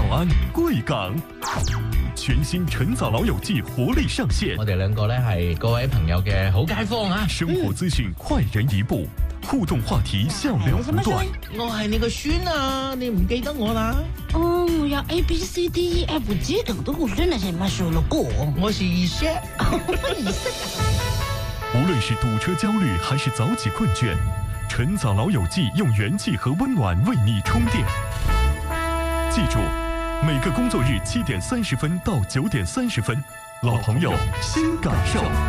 安贵港。全新晨早老友记活力上线， 我哋兩個咧係各位朋友嘅好街坊啊！ 生活資訊快人一步，互動話題笑料不斷。 我係你個孫啊，你唔記得我啦？ 哦，我要 A B C D E F G 等的，我真的是沒數了過。 我是二叔。 無論是堵車焦慮還是早起困倦，晨早老友記用元氣和溫暖為你充電。記住，每個工作日7點30分到9點30分，老朋友新感受。